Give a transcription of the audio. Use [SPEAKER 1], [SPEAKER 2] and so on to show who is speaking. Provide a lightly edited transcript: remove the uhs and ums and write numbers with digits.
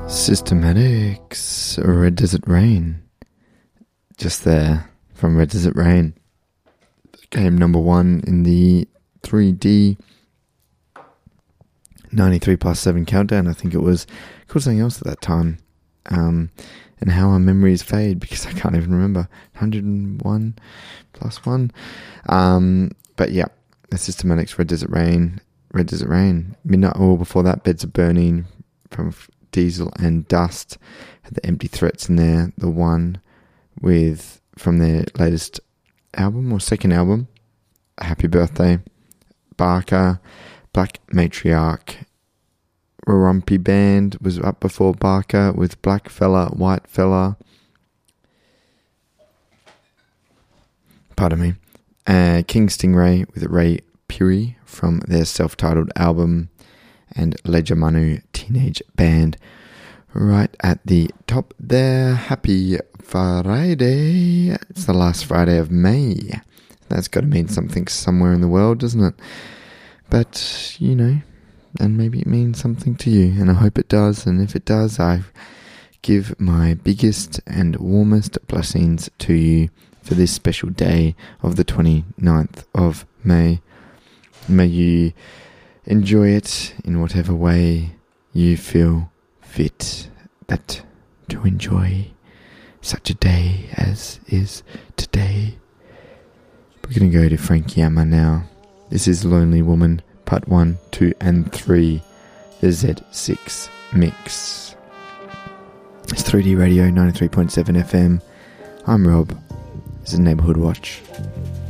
[SPEAKER 1] Systematics, Red Desert Rain. Just there from Red Desert Rain. Came number one in the 3D 93+7 countdown. I think it was called something else at that time. And how our memories fade because I can't even remember. 101 plus 1. But yeah, the Systematics, Red Desert Rain. Midnight Oil before that, Beds of Burning from Diesel and Dust. Had the Empty Threats in there. The one from their latest album or second album, Happy Birthday. Barker, Black Matriarch. Rumpy Band was up before Barker with Black Fella, White Fella. Pardon me. King Stingray with Ray Puri from their self-titled album, and Ledger Manu Teenage Band. Right at the top there, happy Friday. It's the last Friday of May. That's got to mean something somewhere in the world, doesn't it? But, you know, and maybe it means something to you, and I hope it does, and if it does, I give my biggest and warmest blessings to you for this special day of the 29th of May. May you enjoy it in whatever way you feel fit that to enjoy such a day as is today. We're going to go to Frank Yama now. This is Lonely Woman, part 1, 2 and 3, the Z6 mix. It's 3D Radio 93.7 FM. I'm Rob. This is Neighbourhood Watch.